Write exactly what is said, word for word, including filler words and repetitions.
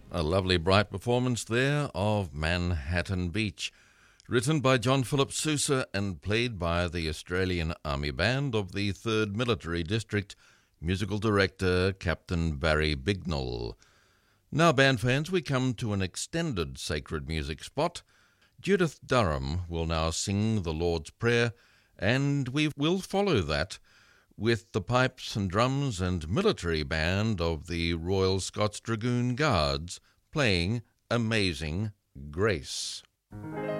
A lovely bright performance there of Manhattan Beach, written by John Philip Sousa and played by the Australian Army Band of the third Military District, musical director Captain Barry Bignell. Now, band fans, we come to an extended sacred music spot. Judith Durham will now sing the Lord's Prayer, and we will follow that with the pipes and drums and military band of the Royal Scots Dragoon Guards playing Amazing Grace.